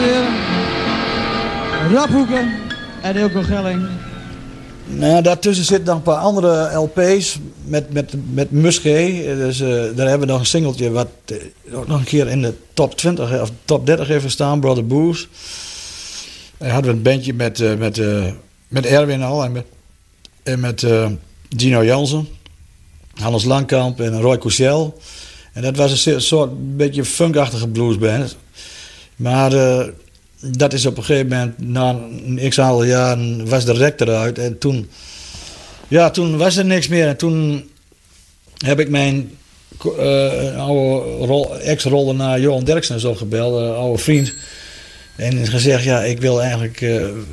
heren. Rob Hoeken en Ilko Gelling. Nou, daartussen zitten nog een paar andere LP's met Musqué. Dus daar hebben we nog een singeltje wat ook nog een keer in de top 20 of top 30 heeft gestaan, Brother Boos. Daar hadden we een bandje met Erwin al en met Gino Jansen, Hannes Langkamp en Roy Couchel. En dat was een soort beetje funkachtige bluesband. Maar dat is op een gegeven moment, na een x-aantal jaren, was de rek eruit. En toen was er niks meer. En toen heb ik mijn oude ex-roller naar Johan Derksen opgebeld, oude vriend. En gezegd, ja, ik wil eigenlijk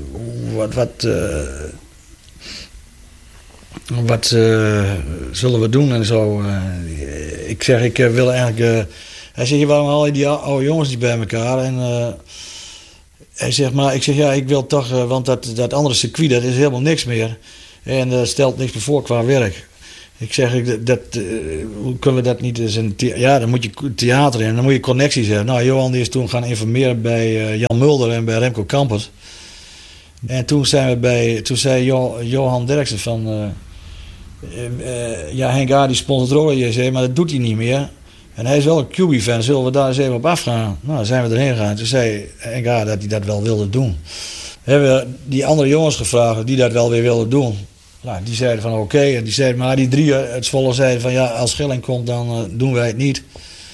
wat zullen we doen en zo. Ik zeg, ik wil eigenlijk... hij zegt, waarom al die oude jongens die bij elkaar? En hij zegt, maar ik zeg, ja, ik wil toch... want dat andere circuit, dat is helemaal niks meer. En stelt niks meer voor qua werk. Ik zeg, hoe kunnen we dat niet eens in... Ja, dan moet je theater in, dan moet je connecties hebben. Nou, Johan die is toen gaan informeren bij Jan Mulder en bij Remco Kampert. En toen zei Johan Derksen van... ja, Henk A. die sponsort Roy, zei, maar dat doet hij niet meer. En hij is wel een QB-fan, zullen we daar eens even op afgaan? Nou, dan zijn we erheen gegaan. Toen zei Henk A. dat hij dat wel wilde doen. We hebben die andere jongens gevraagd die dat wel weer wilden doen. Nou, die zeiden van oké. En die zeiden, maar die drie uit Zwolle zeiden van ja, als Gelling komt dan doen wij het niet.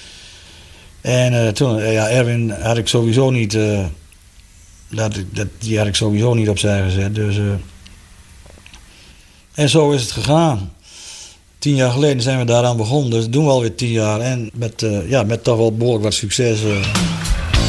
En toen, Erwin had ik sowieso niet... die had ik sowieso niet opzij gezet. Dus, en zo is het gegaan. 10 jaar geleden zijn we daaraan begonnen. Dus dat doen we alweer 10 jaar. En met toch wel behoorlijk wat succes.